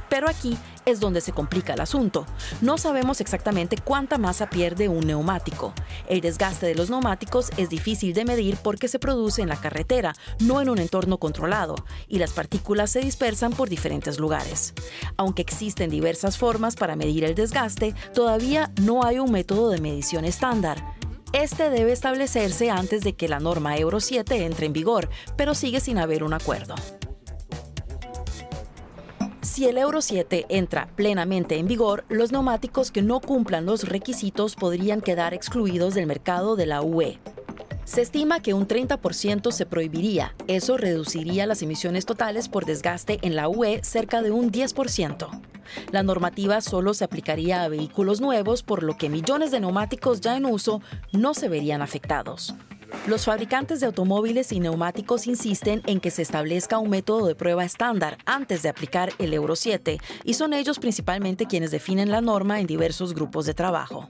Pero aquí es donde se complica el asunto. No sabemos exactamente cuánta masa pierde un neumático. El desgaste de los neumáticos es difícil de medir porque se produce en la carretera, no en un entorno controlado, y las partículas se dispersan por diferentes lugares. Aunque existen diversas formas para medir el desgaste, todavía no hay un método de medición estándar. Este debe establecerse antes de que la norma Euro 7 entre en vigor, pero sigue sin haber un acuerdo. Si el Euro 7 entra plenamente en vigor, los neumáticos que no cumplan los requisitos podrían quedar excluidos del mercado de la UE. Se estima que un 30% se prohibiría. Eso reduciría las emisiones totales por desgaste en la UE cerca de un 10%. La normativa solo se aplicaría a vehículos nuevos, por lo que millones de neumáticos ya en uso no se verían afectados. Los fabricantes de automóviles y neumáticos insisten en que se establezca un método de prueba estándar antes de aplicar el Euro 7, y son ellos principalmente quienes definen la norma en diversos grupos de trabajo.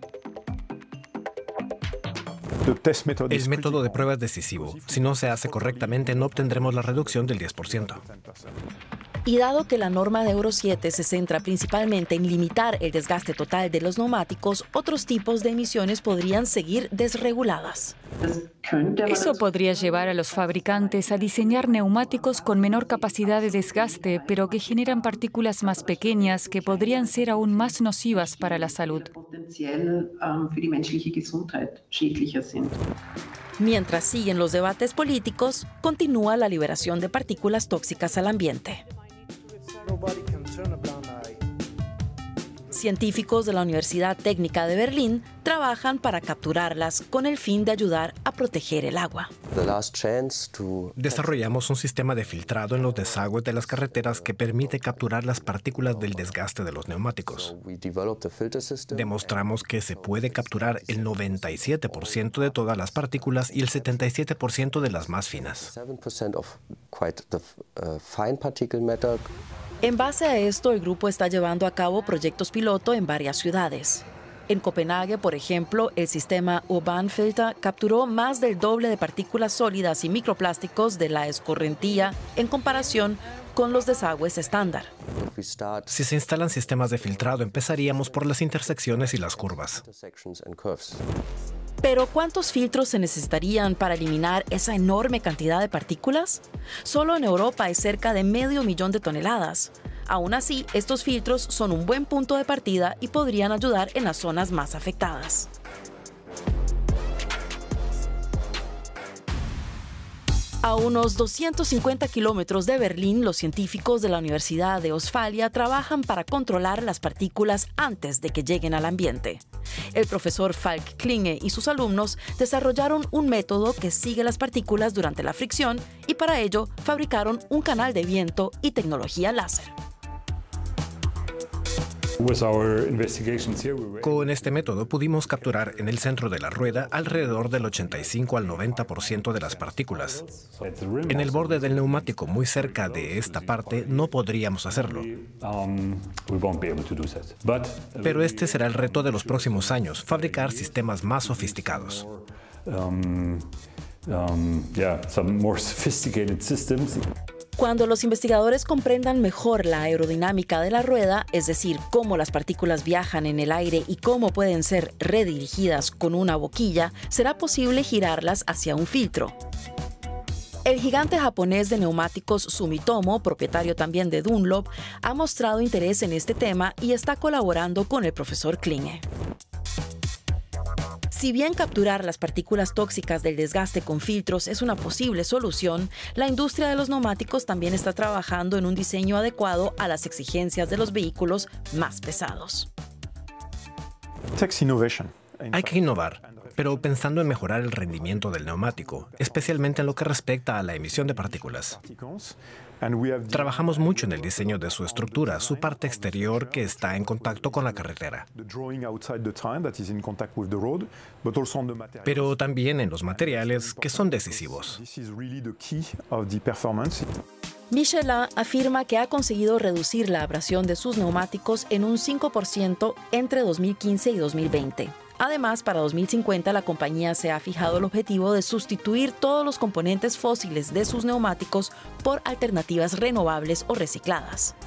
El método de prueba es decisivo. Si no se hace correctamente, no obtendremos la reducción del 10%. Y dado que la norma de Euro 7 se centra principalmente en limitar el desgaste total de los neumáticos, otros tipos de emisiones podrían seguir desreguladas. Eso podría llevar a los fabricantes a diseñar neumáticos con menor capacidad de desgaste, pero que generan partículas más pequeñas que podrían ser aún más nocivas para la salud. Mientras siguen los debates políticos, continúa la liberación de partículas tóxicas al ambiente. Científicos de la Universidad Técnica de Berlín trabajan para capturarlas con el fin de ayudar a proteger el agua. Desarrollamos un sistema de filtrado en los desagües de las carreteras que permite capturar las partículas del desgaste de los neumáticos. Demostramos que se puede capturar el 97% de todas las partículas y el 77% de las más finas. En base a esto, el grupo está llevando a cabo proyectos piloto en varias ciudades. En Copenhague, por ejemplo, el sistema UrbanFilter capturó más del doble de partículas sólidas y microplásticos de la escorrentía en comparación con los desagües estándar. Si se instalan sistemas de filtrado, empezaríamos por las intersecciones y las curvas. Pero ¿cuántos filtros se necesitarían para eliminar esa enorme cantidad de partículas? Solo en Europa es cerca de 500.000 de toneladas. Aún así, estos filtros son un buen punto de partida y podrían ayudar en las zonas más afectadas. A unos 250 kilómetros de Berlín, los científicos de la Universidad de Ostfalia trabajan para controlar las partículas antes de que lleguen al ambiente. El profesor Falk Klinge y sus alumnos desarrollaron un método que sigue las partículas durante la fricción y para ello fabricaron un canal de viento y tecnología láser. Con este método pudimos capturar en el centro de la rueda alrededor del 85 al 90% de las partículas. En el borde del neumático, muy cerca de esta parte, no podríamos hacerlo. Pero este será el reto de los próximos años, fabricar sistemas más sofisticados. Cuando los investigadores comprendan mejor la aerodinámica de la rueda, es decir, cómo las partículas viajan en el aire y cómo pueden ser redirigidas con una boquilla, será posible girarlas hacia un filtro. El gigante japonés de neumáticos Sumitomo, propietario también de Dunlop, ha mostrado interés en este tema y está colaborando con el profesor Klinge. Si bien capturar las partículas tóxicas del desgaste con filtros es una posible solución, la industria de los neumáticos también está trabajando en un diseño adecuado a las exigencias de los vehículos más pesados. Hay que innovar, pero pensando en mejorar el rendimiento del neumático, especialmente en lo que respecta a la emisión de partículas. Trabajamos mucho en el diseño de su estructura, su parte exterior que está en contacto con la carretera. Pero también en los materiales que son decisivos. Michelin afirma que ha conseguido reducir la abrasión de sus neumáticos en un 5% entre 2015 y 2020. Además, para 2050 la compañía se ha fijado el objetivo de sustituir todos los componentes fósiles de sus neumáticos por alternativas renovables o recicladas.